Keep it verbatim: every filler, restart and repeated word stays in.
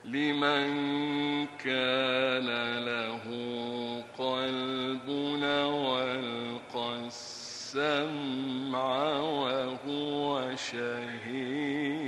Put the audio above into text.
لمن كان له قلب والقى السمع وهو شهيد